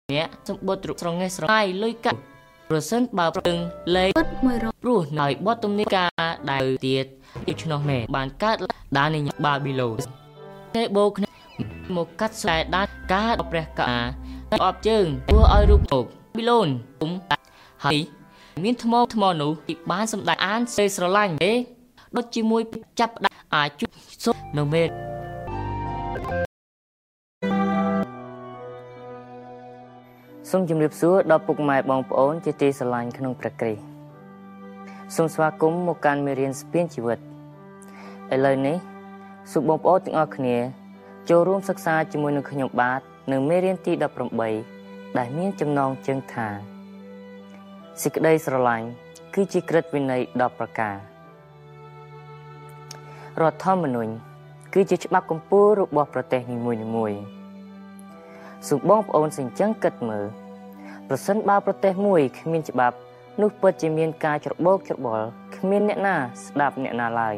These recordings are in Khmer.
អ្នកសម្បត្តិស្រងេះស្រងាយលុយកាក់ប្រសិនបើប្រឹងលេងព្រោះនៅបទទំនាការដែលទៀតដូច្នោះមែនបានកើតដាននៃបាប៊ីឡូនគេបោកមកកាត់ខ្សែដានការព្រះកាអបជើងធ្វើឲ្យរូបលោកបាប៊ីឡូនពុំហើយមានថ្មនោះបានសម្ដែងអានសេស្រឡាញ់ទេដូចជាមួយចាប់ដាក់អាចជុំសុទ្ធនៅមេសូមជម្រាបសួរដល់ពុកម៉ែបងប្អូនជាទីស្រឡាញ់ក្នុងព្រះគ្រីស្ទសូមស្វាគមន៍មកកាន់មេរៀនស្ពានជីវិតឥឡូវនេះសូមបងប្អូនទាំងអស់គ្នាចូលរួមសិក្សាជាមួយនឹងខ្ញុំបាទនៅមេរៀនទី18ដែលមានចំណងជើងថាសេចក្តីស្រឡាញ់គឺជាក្រឹតវិន័យ10ប្រការរដ្ឋធម្មនុញ្ញគឺជាច្បាប់កំពូលរបស់ប្រទេសនីមួយៗសូមបងប្អូនសិញ្ចឹងគិតមើលប្រសិនបើប្រទេសមួយគ្មានច្បាប់នោះពិតជាមានការច្របូកច្របល់គ្មានអ្នកណាស្ដាប់អ្នកណាឡើយ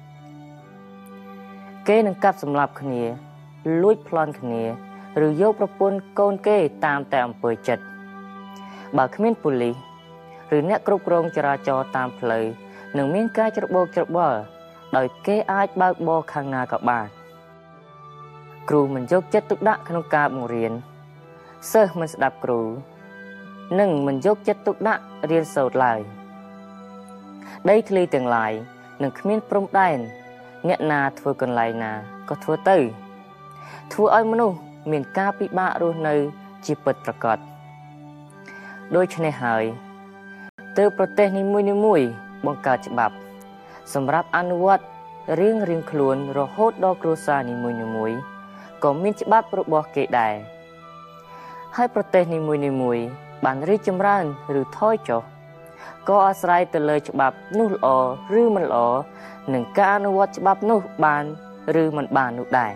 គេនឹងកាប់សម្លាប់គ្នាលួចប្លន់គ្នាឬយកប្រពន្ធកូនគេតាមតែអំពើចិត្តបើគ្មានប៉ូលីសឬអ្នកគ្រប់គ្រងចរាចរណ៍តាមផ្លូវនឹងមានការច្របូកច្របល់ដោយគេអាចបើកបរខាងណាក៏បានគ្រូមិនយកចិត្តទុកដាក់ក្នុងការបង្រៀនសិស្សមិនស្ដាប់គ្រូនិងមិនយកចិត្តទុកដាក់រៀនសូត្រឡើយដីធ្លីទាំងឡាយនឹងគ្មានព្រំដែនអ្នកណាធ្វើកន្លែងណាក៏ធ្វើទៅធ្វើឲ្យមនុស្សមានការពិបាករស់នៅជាពិតប្រាកដដូច្នេះហើយទើបប្រទេសនីមួយៗបង្កើតច្បាប់សម្រាប់អនុវត្តរៀងខ្លួនរហូតដល់គ្រួសារនីមួយៗក៏មានច្បាប់របស់គេដែរហើយប្រទេសនីមួយៗបានរីកចម្រើនឬថយចុះក៏អាស្រ័យទៅលើច្បាប់នោះល្អឬមិនល្អនិងការអនុវត្តច្បាប់នោះបានឬមិនបាននោះដែរ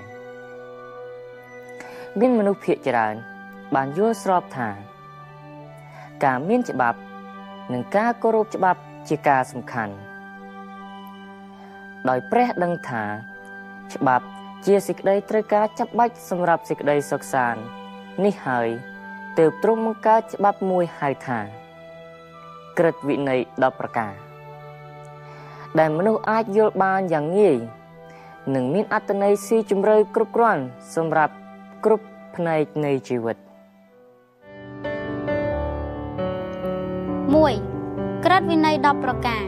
មានមនុស្សភាគច្រើនបានយល់ស្របថាការមានច្បាប់និងការគោរពច្បាប់ជាការសំខាន់ដោយព្រះដឹងថាច្បាប់ជាសេចក្តីត្រូវការចាំបាច់សម្រាប់សេចក្តីសុខសាន្តនេះហើយទើបទ្រង់បង្កើតច្បាប់មួយហៅថាក្រឹតវិន័យ10ប្រការដែលមនុស្សអាចយល់បានយ៉ាងងាយនិងមានអត្ថន័យស៊ីជម្រៅគ្រប់គ្រាន់សម្រាប់គ្រប់ផ្នែកនៃជីវិត 1. ក្រឹតវិន័យ10ប្រការ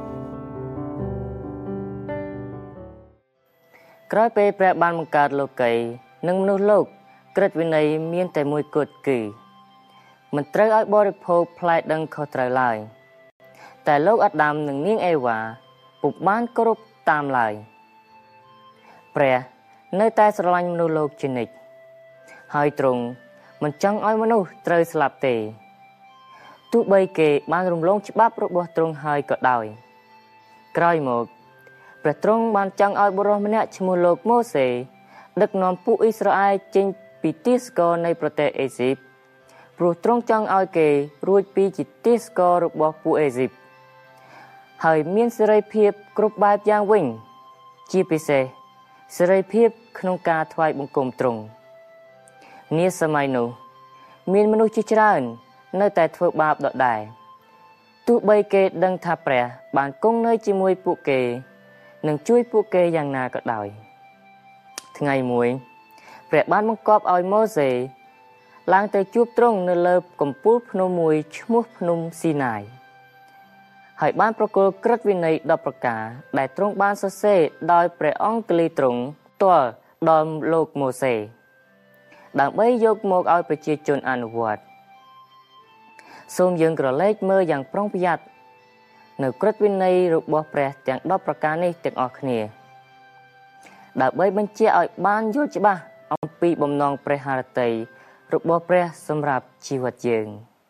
ក្រោយពេលព្រះបានបង្កើតលោកីនិងមនុស្សលោកក្រឹតវិន័យមានតែមួយគត់គឺមិនត្រូវឲ្យបរិភោគផ្លែដឹងខុសត្រូវឡើយតែលោកអាដាមនិងនាងអេវ៉ាពុំបានគោរពតាមឡើយព្រះនៅតែស្រឡាញ់មនុស្សលោកជានិច្ចហើយទ្រង់មិនចង់ឲ្យមនុស្សត្រូវស្លាប់ទេទោះបីគេបានរំលងច្បាប់របស់ទ្រង់ហើយក៏ដោយក្រោយមកព្រះទ្រង់បានចង់ឲ្យបុរសម្នាក់ឈ្មោះលោកម៉ូសេដឹកនាំពួកអ៊ីស្រាអែលចេញពីទាសករនៃប្រទេសអេស៊ីបព្រោះទ្រង់ចង់ឲ្យគេរួចពីជាទាសកររបស់ពួកអេស៊ីបហើយមានសេរីភាពគ្រប់បែបយ៉ាងវិញជាពិសេសសេរីភាពក្នុងការថ្វាយបង្គំទ្រង់នាសម័យនោះមានមនុស្សជាច្រើននៅតែធ្វើបាបដដែលទោះបីគេដឹងថាព្រះបានគង់នៅជាមួយពួកគេនឹងជួយពួកគេយ៉ាងណាក៏ដោយថ្ងៃមួយព្រះបានបង្គាប់ឲ្យម៉ូសេឡើងទៅជួបទ្រង់នៅលើកំពូលភ្នំមួយឈ្មោះភ្នំស៊ីណាយហើយបានប្រគល់ក្រឹតវិន័យ10ប្រការដែលទ្រង់បានសរសេរដោយព្រះអង្គលីទ្រង់ផ្ទាល់ដល់លោកម៉ូសេដើម្បីយកមកឲ្យប្រជាជនអនុវត្តសូមយើងក្រឡេកមើលយ៉ាងប្រុងប្រយ័ត្ននៅក្រឹតវិន័យរបស់ព្រះទាំង10ប្រការនេះទាំងអស់គ្នាដើម្បីបញ្ជាក់ឲ្យបានយល់ច្បាស់អំពីបំណងព្រះハរតីរបស់ព្រះសម្រាប់ជីវិតយើង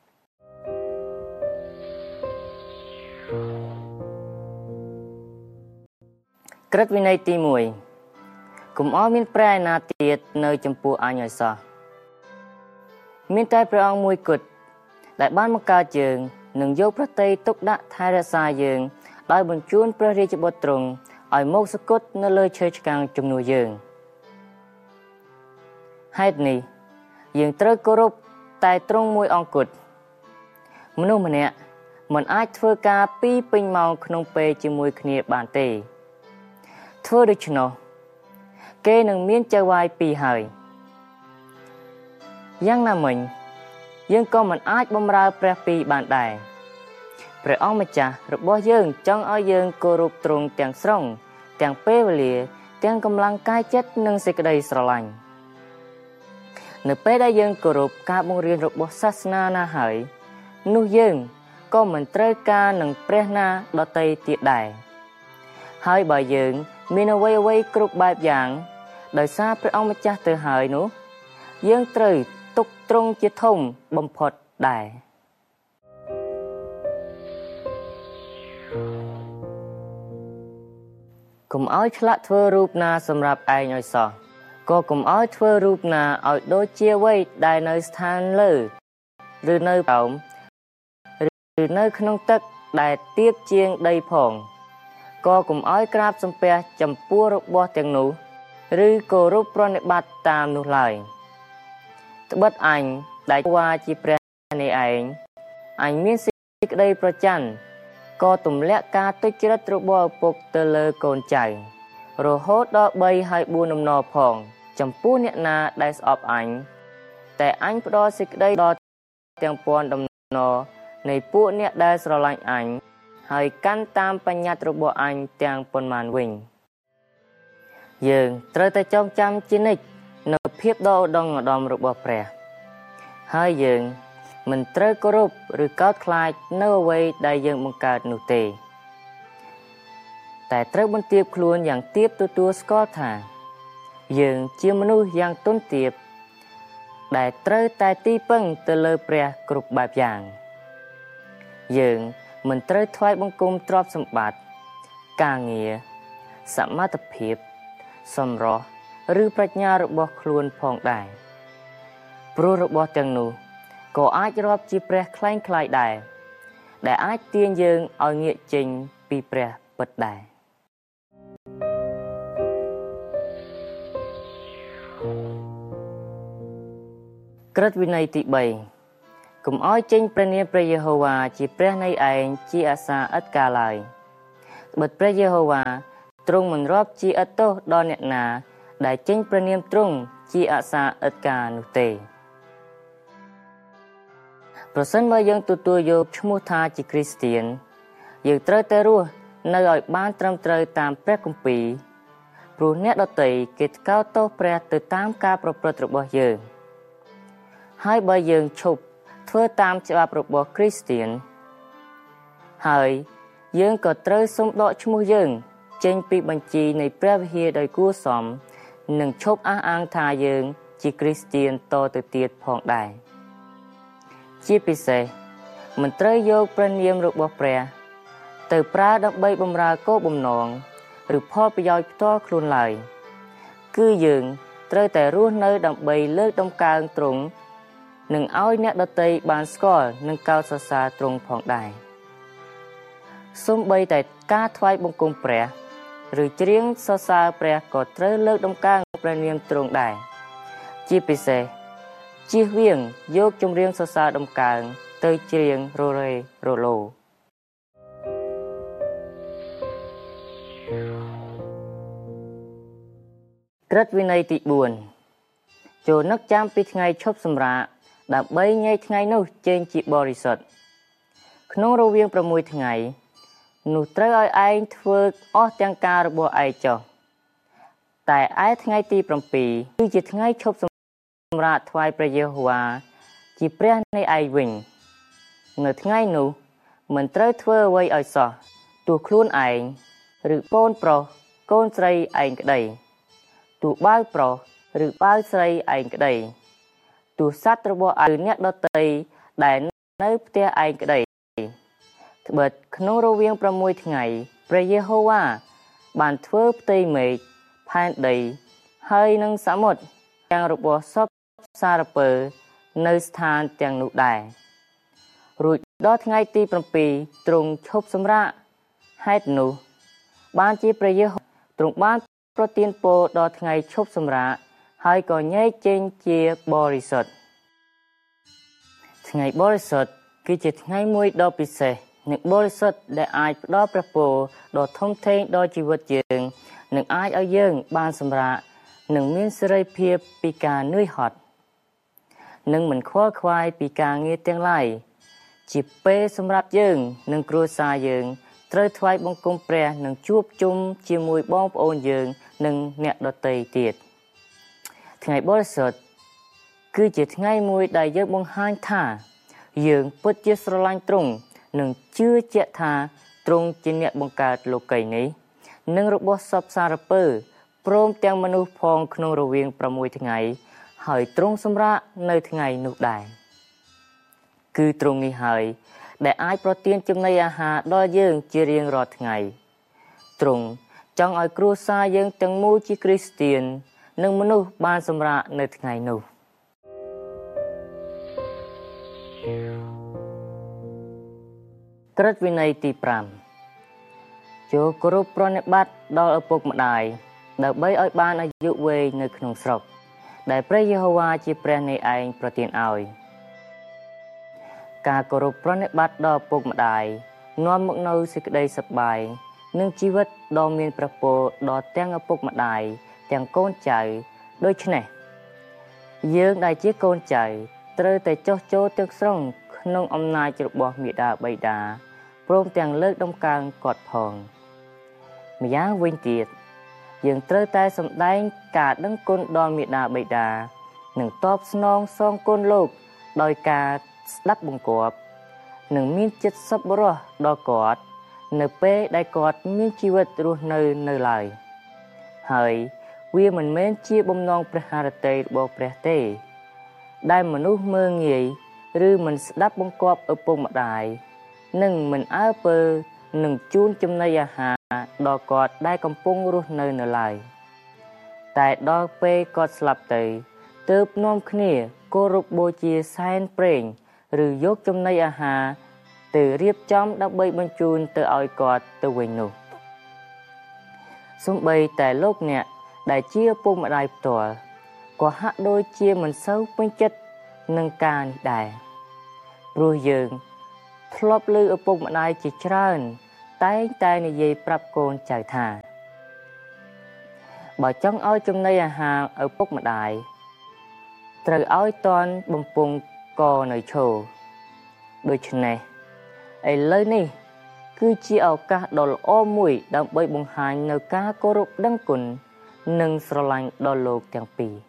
ក្រឹតវិន័យទី1កុំឲ្យមានព្រះឯណាទៀតនៅចំពោះអញឲ្យសោះមានតែព្រះអង្គមួយគត់ដែលបានបង្កើតយើងនឹងយកព្រះតីទុកដាក់ថែរក្សាយើងដោយបញ្ជូនព្រះរាជបុត្រទ្រង់ឲ្យមកសគត់នៅលើឈើឆ្កាងជំនួសយើងហេតុនេះយើងត្រូវគោរពតែទ្រង់មួយអង្គគត់មនុស្សម្នាក់មិនអាចធ្វើការពីរពេញម៉ោងក្នុងពេលជាមួយគ្នាបានទេធ្វើដូច្នោះគេនឹងមានចៅហ្វាយពីរហើយយ៉ាងណាមិញយើងក៏មិនអាចបម្រើព្រះពីរបានដែរព្រះអង្គម្ចាស់របស់យើងចង់ឲ្យយើងគោរពទ្រង់ទាំងស្រុងទាំងពេលវេលាទាំងកម្លាំងកាយចិត្តនិងសេចក្តីស្រឡាញ់នៅពេលដែលយើងគោរពការបង្រៀនរបស់សាសនាណាហើយនោះយើងក៏មិនត្រូវការនឹងព្រះណាដទៃទៀតដែរហើយបើយើងមានអ្វីគ្រប់បែបយ៉ាងដោយសារព្រះអង្គម្ចាស់ទៅហើយនោះយើងត្រូវទុកទ្រង់ជាធំបំផុតដែរកុំឲ្យឆ្លាក់ធ្វើរូបណាសម្រាប់ឯងឲ្យសោះក៏កុំឲ្យធ្វើរូបណាឲ្យដូចជាអ្វីដែលនៅស្ថានលើឬនៅក្រោមឬនៅក្នុងទឹកដែលទាបជាងដីផងក៏កុំឲ្យក្រាបសំពះចំពោះរបស់ទាំងនោះឬគោរពប្រណិប័តតាមនោះឡើយត្បិតអញដែលថាជាព្រះនៃឯងអញមានសេចក្តីប្រច័ណ្ឌក៏ទម្លាក់ការទុច្ចរិតរបស់ឪពុកទៅលើកូនចៅរហូតដល់3ហើយ4ដំណរផងចំពោះអ្នកណាដែលស្អប់អញតែអញផ្ដល់សេចក្តីដល់ទាំងពាន់ដំណរនៃពួកអ្នកដែលស្រឡាញ់អញហើយកាន់តាមបញ្ញត្តិរបស់អញទាំងប៉ុន្មានវិញយើងត្រូវតែចងចាំជានិច្ចនៅភាពដ៏ឧត្តមឧត្តមរបស់ព្រះហើយយើងមិនត្រូវគោរពឬកោតខ្លាចនៅអ្វីដែលយើងបង្កើតនោះទេតែត្រូវបន្ទាបខ្លួនយ៉ាងទាបទទួលស្គាល់ថាយើងជាមនុស្សយ៉ាងទន់ទាបដែលត្រូវតែទីពឹងទៅលើព្រះគ្រប់បែបយ៉ាងយើងមិនត្រូវថ្វាយបង្គំទ្រព្យសម្បត្តិការងារសមត្ថភាពសម្រស់ឬប្រាជ្ញារបស់ខ្លួនផងដែរព្រោះរបស់ទាំងនោះក៏អាចរាប់ជាព្រះក្លែងក្លាយដែរដែលអាចទាញយើងឲ្យងាកចេញពីព្រះពិតដែរក្រឹត្យវិន័យទី3កុំឲ្យចេញព្រះនាមព្រះយេហូវ៉ាជាព្រះនៃឯងជាអាសាឥតកាលឡើយបិទព្រះយេហូវ៉ាទ្រង់មិនរាប់ជាឥតទោសដល់អ្នកណាដែលចេញព្រះនាមទ្រង់ជាអាសាឥតកាលនោះទេប្រសិនបើយើងទទួលយកឈ្មោះថាជាគ្រីស្ទានយើងត្រូវតែរស់នៅឲ្យបានត្រឹមត្រូវតាមព្រះគម្ពីរព្រោះអ្នកដទៃគេថ្កោលទោសព្រះទៅតាមការប្រព្រឹត្តរបស់យើងហើយបើយើងឈប់ធ្វើតាមច្បាប់របស់គ្រីស្ទានហើយយើងក៏ត្រូវសុំដកឈ្មោះយើងចេញពីបញ្ជីនៃព្រះវិហារដោយគួរសមនិងឈប់អះអាងថាយើងជាគ្រីស្ទានតទៅទៀតផងដែរជាពិសេសមិនត្រូវយកព្រះនាមរបស់ព្រះទៅប្រើដើម្បីបម្រើគោលបំណងឬផលប្រយោជន៍ផ្ទាល់ខ្លួនឡើយគឺយើងត្រូវតែរស់នៅដើម្បីលើកតម្កើងទ្រង់និងឲ្យអ្នកដទៃបានស្គាល់និងកោតសរសើរទ្រង់ផងដែរសូម្បីតែការថ្វាយបង្គំព្រះឬច្រៀងសរសើរព្រះក៏ត្រូវលើកតម្កើងព្រះនាមទ្រង់ដែរជាពិសេសជៀសវាងយកចម្រៀងសរសើរតម្កើងទៅច្រៀងររេរលោក្រឹត្យវិន័យទី4ចូលនឹកចាំពីថ្ងៃឈប់សម្រាកដើម្បីញែកថ្ងៃនោះចេញជាបរិសុទ្ធក្នុងរវាង6ថ្ងៃនោះត្រូវឲ្យឯងធ្វើអស់ទាំងការរបស់ឯងចុះតែឯថ្ងៃទី7គឺជាថ្ងៃឈប់សម្រាកថ្វាយព្រះយេហូវ៉ាជាព្រះនៃឯងវិញនៅថ្ងៃនោះមិនត្រូវធ្វើអ្វីឲ្យសោះទោះខ្លួនឯងឬកូនប្រុសកូនស្រីឯងក្តីទោះបាវប្រុសឬបាវស្រីឯងក្តីទោះសត្វរបស់ឯងអ្នកដទៃដែលនៅផ្ទះឯងក្តីត្បិតក្នុងរវាង6ថ្ងៃព្រះយេហូវ៉ាបានធ្វើផ្ទៃមេឃផែនដីហើយនិងសមុទ្រទាំងរបស់សពសារពើនៅស្ថានទាំងនោះដែររួចដល់ថ្ងៃទី7ទ្រង់ឈប់សម្រាកហេតុនោះបានជាព្រះយេហូវ៉ាទ្រង់បានប្រទានពរដល់ថ្ងៃឈប់សម្រាកហើយក៏ញែកចេញជាបរិសុទ្ធថ្ងៃបរិសុទ្ធគឺជាថ្ងៃមួយដ៏ពិសេសនិងបរិសុទ្ធដែលអាចផ្ដល់ព្រះពរដ៏ធំធេងដល់ជីវិតយើងនិងអាចឲ្យយើងបានសម្រាកនិងមានសេរីភាពពីការនឿយហត់និងមិនខ្វល់ខ្វាយពីការងារទាំងឡាយជាពេលសម្រាប់យើងនិងគ្រួសារយើងត្រូវថ្វាយបង្គំព្រះនិងជួបជុំជាមួយបងប្អូនយើងនិងអ្នកដទៃទៀតថ្ងៃបរិសុទ្ធគឺជាថ្ងៃមួយដែលយើងបង្ហាញថាយើងពិតជាស្រឡាញ់ទ្រង់និងជឿជាក់ថាទ្រង់ជាអ្នកបង្កើតលោកីយ៍នេះនិងរបស់សពសារពើព្រមទាំងមនុស្សផងក្នុងរវាង6ថ្ងៃហើយទ្រង់សម្រាកនៅថ្ងៃនោះដែរគឺទ្រង់នេះហើយដែលអាចប្រទានចំណីអាហារដល់យើងជារៀងរាល់ថ្ងៃទ្រង់ចង់ឲ្យគ្រួសារយើងទាំងមូលជាគ្រីស្ទាននិងមនុស្សបានសម្រាកនៅថ្ងៃនោះក្រឹតវិន័យទី5ចូលគោរពប្រណិប័តដល់ឪពុកម្ដាយដើម្បីឲ្យបានអាយុវែងនៅក្នុងស្រុកដែលព្រះយេហូវ៉ាជាព្រះនៃឯងប្រទានឲ្យការគោរពប្រណិប័តដល់ឪពុកម្ដាយនាំមកនូវសេចក្តីសប្បាយនិងជីវិតដ៏មានព្រះពរដល់ទាំងឪពុកម្ដាយទាំងកូនចៅដូច្នេះយើងដែលជាកូនចៅត្រូវតែចុះចូលទាំងស្រុងក្នុងអំណាចរបស់មាតាបិតាព្រមទាំងលើកដំកើងគាត់ផងម្យ៉ាងវិញទៀតយើងត្រូវតែសម្ដែងការដឹងគុណដល់មាតាបិតានិងតបស្នងសងគុណលោកដោយការស្ដាប់បង្គាប់និងមានចិត្តសប្បុរសដល់គាត់នៅពេលដែលគាត់មានជីវិតរស់នៅឡើយហើយវាមិនមែនជាបំណងព្រះハរតីរបស់ព្រះទេដែលមនុស្សមើលងាយឬមិនស្ដាប់បង្គាប់ឪពុកម្ដាយនិងមិនអើពើនឹងជូនចំណីអាហារដល់គាត់ដែលកំពុងរស់នៅឡើយតែដល់ពេលគាត់ស្លាប់ទៅទើបនាំគ្នាគោរពបូជាសែនព្រេងឬយកចំណីអាហារទៅរៀបចំដើម្បីបញ្ជូនទៅឲ្យគាត់ទៅវិញនោះសូម្បីតែលោកអ្នកដែលជាឪពុកម្ដាយផ្ទាល់ក៏ហាក់ដូចជាមិនសូវពេញចិត្តនឹងការនេះដែរព្រោះយើងធ្លាប់ឮឪពុកម្ដាយជាច្រើនតែងតែនិយាយប្រាប់កូនចៅថាបើចង់ឲ្យចំណីអាហារឪពុកម្ដាយត្រូវឲ្យតន់បំពង់កនៅឈរដូច្នេះឥឡូវនេះគឺជាឱកាសដ៏ល្អមួយដើម្បីបង្ហាញនូវការគោរពដឹងគុណនិងស្រឡាញ់ដល់លោកទាំងពីរ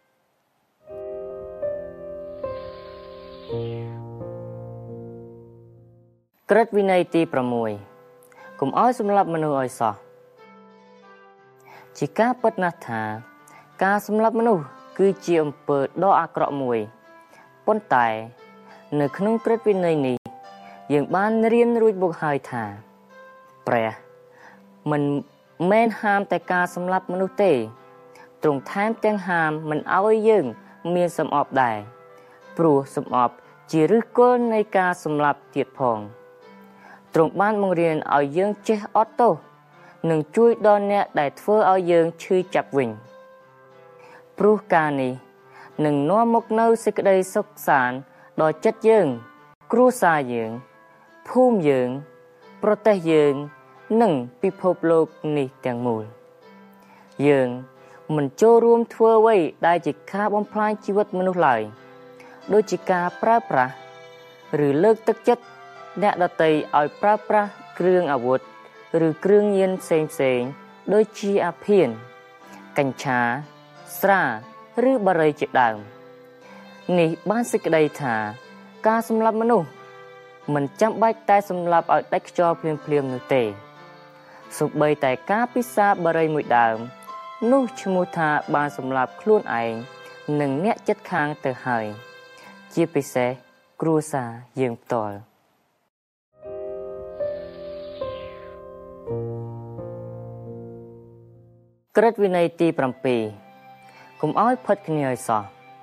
ក្រឹតវិន័យទី6កុំឲ្យសម្លាប់មនុស្សឲ្យសោះជាការពិតណាស់ថាការសម្លាប់មនុស្សគឺជាអំពើដ៏អាក្រក់មួយប៉ុន្តែនៅក្នុងក្រឹតវិន័យនេះយើងបានរៀនរួចមកហើយថាព្រះមិនមែនហាមតែការសម្លាប់មនុស្សទេទ្រង់ថែមទាំងហាមមិនឲ្យយើងមានសម្អប់ដែរព្រោះសម្អប់ជាឫសគល់នៃការសម្លាប់ទៀតផងទ្រង់បានបង្រៀនឲ្យយើងចេះអត់ទោសនិងជួយដល់អ្នកដែលធ្វើឲ្យយើងឈឺចាប់វិញព្រោះការនេះនឹងនាំមកនូវសេចក្តីសុខសាន្តដល់ចិត្តយើងគ្រួសារយើងភូមិយើងប្រទេសយើងនិងពិភពលោកនេះទាំងមូលយើងមិនចូលរួមធ្វើអ្វីដែលជាការបំផ្លាញជីវិតមនុស្សឡើយដូចជាការប្រើប្រាស់ឬលើកទឹកចិត្តអ្នកដទៃឲ្យប្រើប្រាស់គ្រឿងអាវុធឬគ្រឿងញៀនផ្សេងៗដូចជាអាភៀនកញ្ឆាស្រាឬបារីជាដើមនេះបានសេចក្តីថាការសម្លាប់មនុស្សមិនចាំបាច់តែសម្លាប់ឲ្យដាច់ខ្យល់ភ្លាមៗនោះទេសូម្បីតែការពិសាបារីមួយដើមនោះឈ្មោះថាបានសម្លាប់ខ្លួនឯងនិងអ្នកជិតខាងទៅហើយជាពិសេសគ្រួសារយើងផ្ទាល់ក្រឹតវិន័យទី7កុំឲ្យផិតគ្នាឲ្យសោះ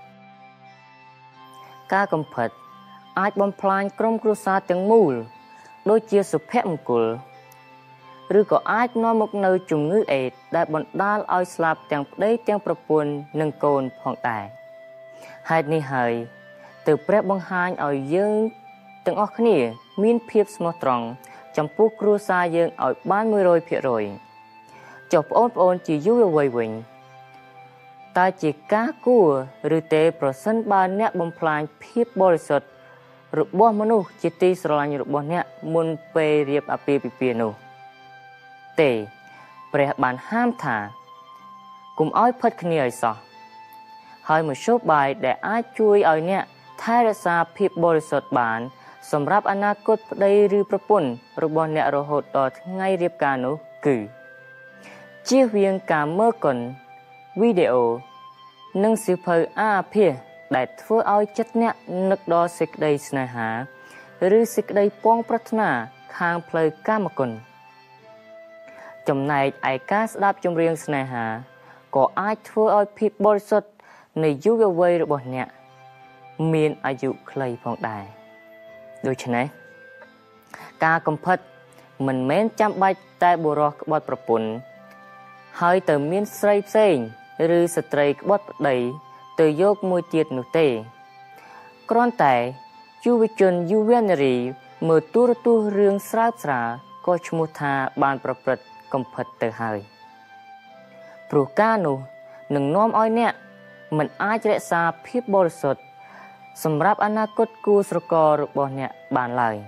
ការកំផិតអាចបំផ្លាញក្រុមគ្រួសារទាំងមូលដូចជាសុភមង្គលឬក៏អាចនាំមកនូវជំងឺអេដស៍ដែលបណ្ដាលឲ្យស្លាប់ទាំងប្តីទាំងប្រពន្ធនិងកូនផងដែរហេតុនេះហើយទើបព្រះបង្ហាញឲ្យយើងទាំងអស់គ្នាមានភាពស្មោះត្រង់ចំពោះគ្រួសារយើងឲ្យបាន 100% ចុះបងប្អូនជាយុវវ័យវិញតើជាការគួរឬទេប្រសិនបើអ្នកបំផ្លាញភាពបរិសុទ្ធរបស់មនុស្សជាទីស្រឡាញ់របស់អ្នកមុនពេលរៀបអាពាហ៍ពិពាហ៍នោះទេព្រះបានហាមថាកុំឲ្យផិតគ្នាឲ្យសោះហើយមធ្យោបាយដែលអាចជួយឲ្យអ្នកថែរក្សាភាពបរិសុទ្ធបានសម្រាប់អនាគតប្តីឬប្រពន្ធរបស់អ្នករហូតដល់ថ្ងៃរៀបការនោះគឺជៀសវាងការមើលកុនវីដេអូនិងសៀវភៅអាភាសដែលធ្វើឲ្យចិត្តអ្នកនឹកដល់សេចក្តីស្នេហាឬសេចក្តីពងប្រាថ្នាខាងផ្លូវកាមគុណចំណែកឯការស្ដាប់ចម្រៀងស្នេហាក៏អាចធ្វើឲ្យភាពបរិសុទ្ធនៃយុវវ័យរបស់អ្នកមានអាយុខ្លីផងដែរដូច្នេះការកំផិតមិនមែនចាំបាច់តែបុរសក្បត់ប្រពន្ធហើយទៅមានស្រីផ្សេងឬស្ត្រីក្បត់ប្តីទៅយកមួយទៀតនោះទេគ្រាន់តែយុវជនយុវនារីមើលទូរទស្សន៍រឿងស្រាលស្រាលក៏ឈ្មោះថាបានប្រព្រឹត្តកំផិតទៅហើយព្រោះការនោះនឹងនាំឲ្យអ្នកមិនអាចរក្សាភាពបរិសុទ្ធសម្រាប់អនាគតគូស្រកររបស់អ្នកបានឡើយ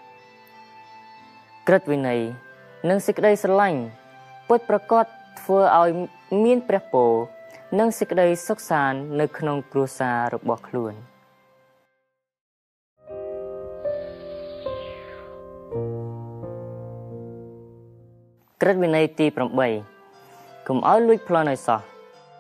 ក្រឹតវិន័យនិងសេចក្តីស្រឡាញ់ពិតប្រាកដធ្វើឲ្យមានព្រះពរនិងសេចក្តីសុខសាន្តនៅក្នុងគ្រួសាររបស់ខ្លួនក្រឹតវិន័យទី8កុំឲ្យលួចប្លន់ឲ្យសោះ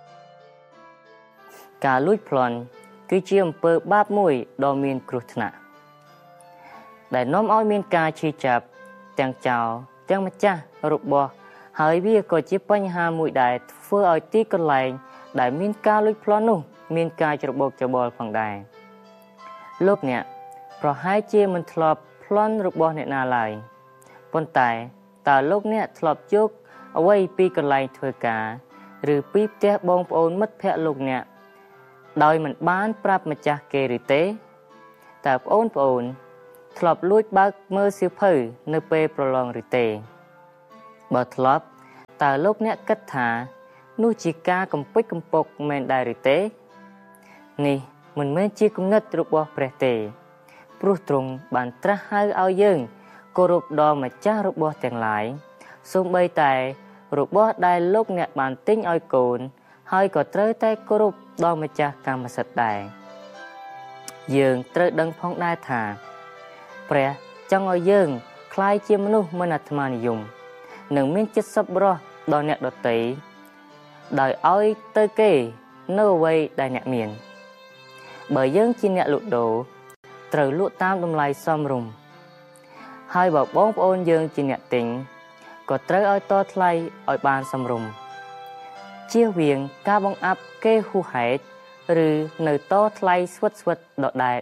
ការលួចប្លន់គឺជាអំពើបាបមួយដ៏មានគ្រោះថ្នាក់ដែលនាំឲ្យមានការឈឺចាប់ទាំងចោរទាំងម្ចាស់របស់ហើយវាក៏ជាបញ្ហាមួយដែលធ្វើឲ្យទីកន្លែងដែលមានការលួចប្លន់នោះមានការច្របូកច្របល់ផងដែរលោកអ្នកប្រហែលជាមិនធ្លាប់ប្លន់របស់អ្នកណាឡើយប៉ុន្តែតើលោកអ្នកធ្លាប់យកអ្វីពីកន្លែងធ្វើការឬពីផ្ទះបងប្អូនមិត្តភ័ក្តិលោកអ្នកដោយមិនបានប្រាប់ម្ចាស់គេឬទេតើប្អូនធ្លាប់លួចបើកមើលសៀវភៅនៅពេលប្រឡងឬទេបើធ្លាប់តើលោកអ្នកគិតថានោះជាការកំពេចកំពុកមែនដែរឬទេនេះមិនមែនជាគំនិតរបស់ព្រះទេព្រោះទ្រង់បានត្រាស់ហៅឲ្យយើងគោរពដល់ម្ចាស់របស់ទាំងឡាយសូម្បីតែរបស់ដែលលោកអ្នកបានទិញឲ្យកូនហើយក៏ត្រូវតែគោរពដល់ម្ចាស់កម្មសិទ្ធិដែរយើងត្រូវដឹងផងដែរថាព្រះចង់ឲ្យយើងក្លាយជាមនុស្សមិនអាត្មានិយមនិងមានចិត្តសប្បុរសដល់អ្នកដទៃដោយឲ្យទៅគេនៅអ្វីដែលអ្នកមានបើយើងជាអ្នកលក់ដូរត្រូវលក់តាមតម្លៃសមរម្យហើយបើបងប្អូនយើងជាអ្នកទិញក៏ត្រូវឲ្យតថ្លៃឲ្យបានសមរម្យជៀសវាងការបង្អាប់គេហួសហេតុឬនៅតថ្លៃស្វិតដដែល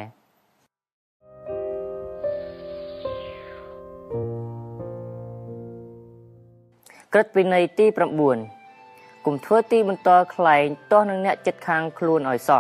ក្រឹតវិន័យទី9កុំធ្វើទីបន្ទាល់ខ្លែងទាស់នឹងអ្នកចិត្តខាងខ្លួនឲ្យសោះ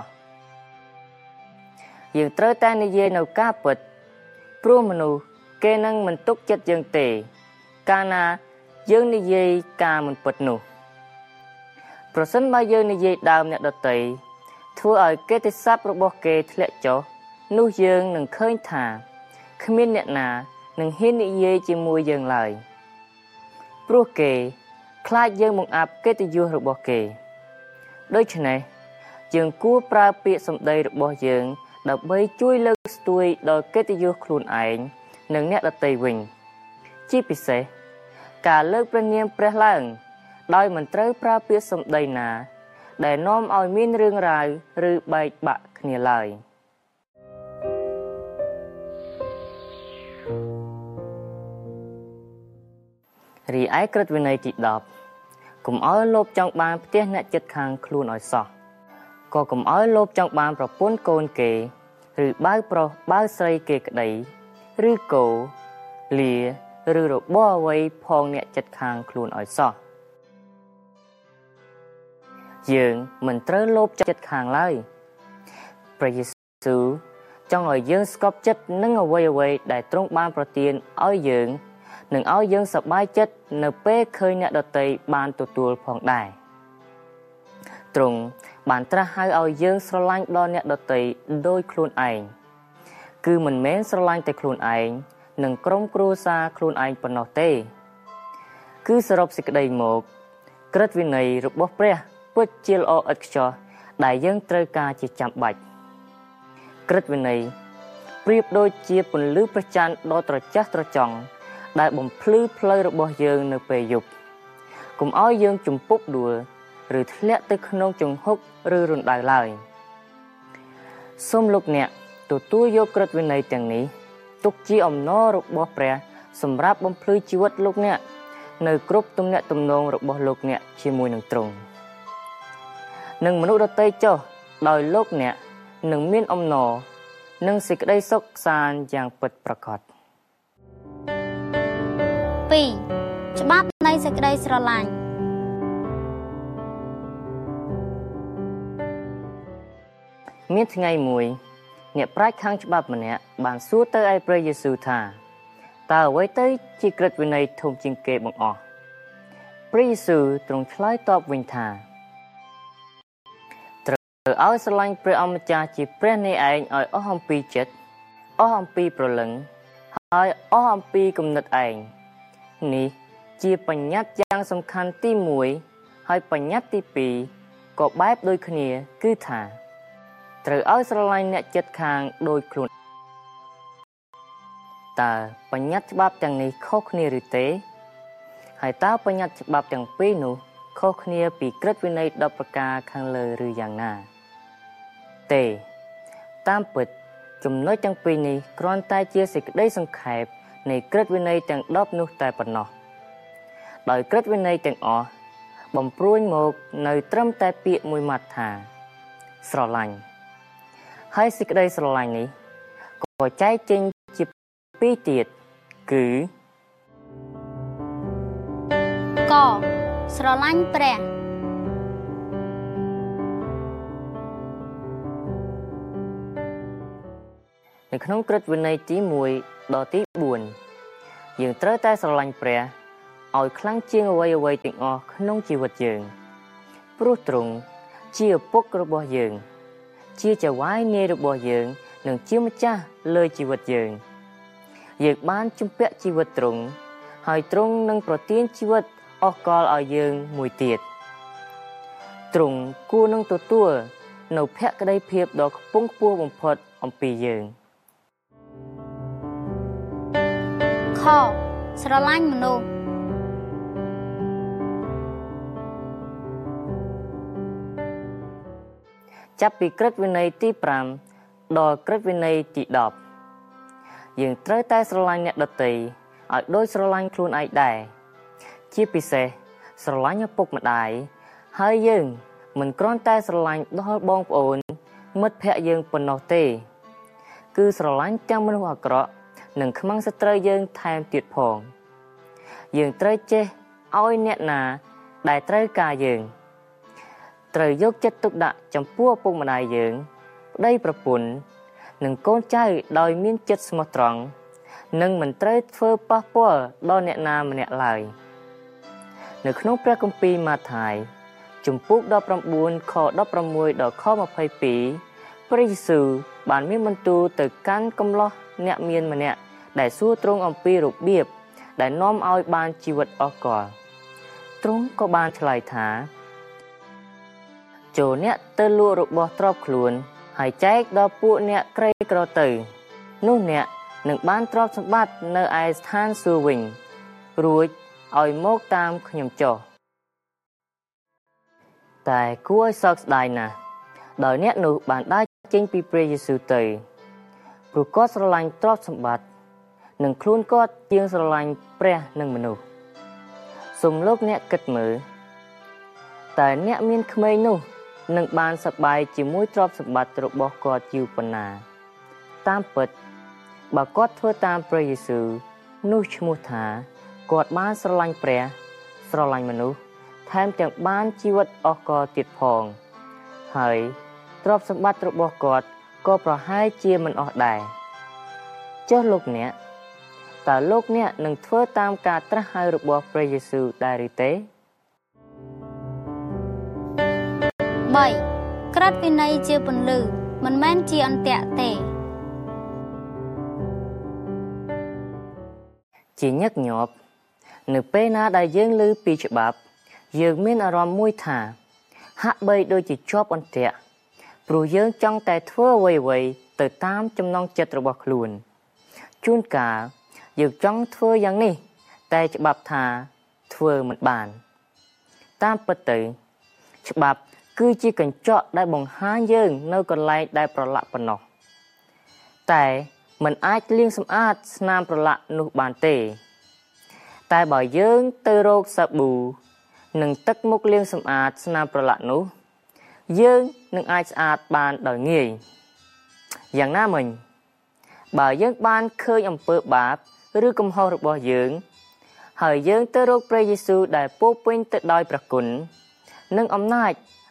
យើងត្រូវតែនិយាយនៅការពិតព្រោះមនុស្សគេនឹងមិនទុកចិត្តយើងទេកាលណាយើងនិយាយការមិនពិតនោះប្រសិនបើយើងនិយាយដើមអ្នកដទៃធ្វើឲ្យកិត្តិស័ព្ទរបស់គេធ្លាក់ចុះនោះយើងនឹងឃើញថាគ្មានអ្នកណានឹងហ៊ាននិយាយជាមួយយើងឡើយព្រោះគេខ្លាចយើងបង្អាប់កិត្តិយសរបស់គេដូច្នេះយើងគួរប្រើពាក្យសម្ដីរបស់យើងដើម្បីជួយលើកស្ទួយដល់កិត្តិយសខ្លួនឯងនិងអ្នកដទៃវិញជាពិសេសការលើកព្រះនាមព្រះឡើងដោយមិនត្រូវប្រើពាក្យសម្ដីណាដែលនាំឲ្យមានរឿងរ៉ាវឬបែកបាក់គ្នាឡើយរីឯក្រឹតវិន័យទី10កុំឲ្យលោភចង់បានផ្ទះអ្នកជិតខាងខ្លួនឲ្យសោះក៏កុំឲ្យលោភចង់បានប្រពន្ធកូនគេឬបាវប្រុសបាវស្រីគេក្តីឬគោលាឬរបស់អ្វីផងអ្នកជិតខាងខ្លួនឲ្យសោះយើងមិនត្រូវលោភចិត្តខាងឡើយព្រះយេស៊ស៊ូវចង់ឲ្យយើងស្កប់ចិត្តនឹងអ្វីៗដែលទ្រង់បានប្រទានឲ្យយើងនិងឲ្យយើងសប្បាយចិត្តនៅពេលឃើញអ្នកដទៃបានទទួលផងដែរទ្រង់បានត្រាស់ហៅឲ្យយើងស្រឡាញ់ដល់អ្នកដទៃដោយខ្លួនឯងគឺមិនមែនស្រឡាញ់តែខ្លួនឯងនិងក្រុមគ្រួសារខ្លួនឯងប៉ុណ្ណោះទេគឺសរុបសេចក្តីមកក្រឹតវិន័យរបស់ព្រះពិតជាល្អឥតខ្ចោះដែលយើងត្រូវការជាចាំបាច់ក្រឹតវិន័យប្រៀបដូចជាពន្លឺព្រះច័ន្ទដ៏ត្រចះត្រចង់ដែលបំភ្លឺផ្លូវរបស់យើងនៅពេលយប់កុំឲ្យយើងជំពប់ដួលឬធ្លាក់ទៅក្នុងជង្ហុកឬរណ្ដៅឡើយសូមលោកអ្នកទទួលយកក្រឹតវិន័យទាំងនេះទុកជាអំណររបស់ព្រះសម្រាប់បំភ្លឺជីវិតលោកអ្នកនៅគ្រប់ទំនាក់ទំនងរបស់លោកអ្នកជាមួយនឹងទ្រង់និងមនុស្សដទៃចុះដោយលោកអ្នកនឹងមានអំណរនិងសេចក្តីសុខសាន្តយ៉ាងពិតប្រាកដ 2. ច្បាប់នៃសេចក្តីស្រឡាញ់មានថ្ងៃមួយអ្នកប្រាជ្ញខាងច្បាប់ម្នាក់បានសួរទៅឯព្រះយេស៊ូវថាតើអ្វីទៅជាក្រឹតវិន័យធំជាងគេបង្អស់ព្រះយេស៊ូវទ្រង់ឆ្លើយតបវិញថាត្រូវឲ្យស្រឡាញ់ព្រះអម្ចាស់ជាព្រះនៃឯងឲ្យអស់អំពីចិត្តអស់អំពីព្រលឹងហើយអស់អំពីគំនិតឯងនេះជាបញ្ញត្តិយ៉ាងសំខាន់ទី1ហើយបញ្ញត្តិទី2ក៏បែបដូចគ្នាគឺថាត្រូវឲ្យស្រឡាញ់អ្នកជិតខាងដូចខ្លួនតើបញ្ញត្តិច្បាប់ទាំងនេះខុសគ្នាឬទេហើយតើបញ្ញត្តិច្បាប់ទាំងពីរនោះខុសគ្នាពីក្រឹតវិន័យ10ប្រការខាងលើឬយ៉ាងណាទេតាមពិតចំណុចទាំងពីរនេះគ្រាន់តែជាសេចក្តីសង្ខេបនៃក្រឹតវិន័យទាំង10នោះតែប៉ុណ្ណោះដោយក្រឹតវិន័យទាំងអស់បំព្រួញមកនៅត្រឹមតែពាក្យមួយម៉ាត់ថាស្រឡាញ់ហើយសេចក្តីស្រឡាញ់នេះក៏ចែកចេញជាពីរទៀតគឺកស្រឡាញ់ព្រះនៅក្នុងក្រឹតវិន័យទី1ដល់ទី4យើងត្រូវតែស្រឡាញ់ព្រះឲ្យខ្លាំងជាងអ្វីៗទាំងអស់ក្នុងជីវិតយើងព្រោះទ្រង់ជាឪពុករបស់យើងជាចៅហ្វាយនាយរបស់យើងនិងជាម្ចាស់លើជីវិតយើងបានជំពាក់ជីវិតទ្រង់ហើយទ្រង់នឹងប្រទានជីវិតអស់កលឲ្យយើងមួយទៀតទ្រង់គួរនឹងទទួលនៅភក្តីភាពដ៏ខ្ពង់ខ្ពស់បំផុតអំពីយើងខស្រឡាញ់មនុស្សចាប់ពីក្រឹតវិន័យទី5ដល់ក្រឹតវិន័យទី10យើងត្រូវតែស្រឡាញ់អ្នកដទៃឲ្យដូចស្រឡាញ់ខ្លួនឯងដែរជាពិសេសស្រឡាញ់ឪពុកម្ដាយហើយយើងមិនគ្រាន់តែស្រឡាញ់ដល់បងប្អូនមិត្តភ័ក្តិយើងប៉ុណ្ណោះទេគឺស្រឡាញ់ទាំងមនុស្សអាក្រក់និងខ្មាំងសត្រូវយើងថែមទៀតផងយើងត្រូវចេះឲ្យអ្នកណាដែលត្រូវការយើងត្រូវយកចិត្តទុកដាក់ចំពោះឪពុកម្ដាយយើងប្តីប្រពន្ធនិងកូនចៅដោយមានចិត្តស្មោះត្រង់និងមិនត្រូវធ្វើប៉ះពាល់ដល់អ្នកណាម្នាក់ឡើយនៅក្នុងព្រះគម្ពីរម៉ាថាយជំពូក19ខ16ដល់ខ22ព្រះយេស៊ូវបានមានបន្ទូលទៅកាន់កំឡោះអ្នកមានម្នាក់ដែលសួរទ្រង់អំពីរបៀបដែលនាំឲ្យបានជីវិតអស់កលទ្រង់ក៏បានឆ្លើយថាចូលអ្នកទៅលក់របស់ទ្រព្យខ្លួនហើយចែកដល់ពួកអ្នកក្រីក្រទៅនោះអ្នកនឹងបានទ្រព្យសម្បត្តិនៅឯស្ថានសួគ៌វិញរួចឲ្យមកតាមខ្ញុំចុះតែគួរឲ្យសោកស្ដាយណាស់ដោយអ្នកនោះបានដើរចេញពីព្រះយេស៊ូវទៅព្រោះគាត់ស្រឡាញ់ទ្រព្យសម្បត្តិនិងខ្លួនគាត់ជាងស្រឡាញ់ព្រះនិងមនុស្សសូមលោកអ្នកគិតមើលតែអ្នកមានក្មេងនោះនឹងបានសប្បាយជាមួយទ្រព្យសម្បត្តិរបស់គាត់យូរប៉ុណ្ណាតាមពិតបើគាត់ធ្វើតាមព្រះយេស៊ូវនោះឈ្មោះថាគាត់បានស្រឡាញ់ព្រះស្រឡាញ់មនុស្សថែមទាំងបានជីវិតអស់កលទៀតផងហើយទ្រព្យសម្បត្តិរបស់គាត់ក៏ប្រហែលជាមិនអស់ដែរចុះលោកអ្នកតើលោកអ្នកនឹងធ្វើតាមការត្រាស់ហៅរបស់ព្រះយេស៊ូវដែរឬទេ 3. ក្រឹតវិន័យជាពន្លឺមិនមែនជាអន្ទាក់ទេជាញឹកញាប់នៅពេលណាដែលយើងឮពីច្បាប់យើងមានអារម្មណ៍មួយថាហាក់បីដូចជាជាប់អន្ទាក់ព្រោះយើងចង់តែធ្វើអ្វីៗទៅតាមចំណង់ចិត្តរបស់ខ្លួនជួនកាលយើងចង់ធ្វើយ៉ាងនេះតែច្បាប់ថាធ្វើមិនបានតាមពិតទៅច្បាប់គឺជាកញ្ចក់ដែលបង្ហាញយើងនៅកន្លែងដែលប្រឡាក់ប៉ុណ្ណោះតែមិនអាចលាងសម្អាតស្នាមប្រឡាក់នោះបានទេតែបើយើងទៅរកសាប៊ូនិងទឹកមុខលាងសម្អាតស្នាមប្រឡាក់នោះយើងនឹងអាចស្អាតបានដោយងាយយ៉ាងណាមិញបើយើងបានឃើញអំពើបាបឬកំហុសរបស់យើងហើយយើងទៅរកព្រះយេស៊ូវដែលពោពេញទៅដោយព្រះគុណនិងអំណាច